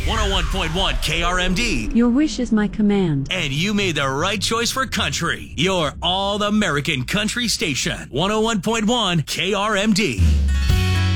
101.1 KRMD. Your wish is my command. And you made the right choice for country. Your all-American country station. 101.1 KRMD.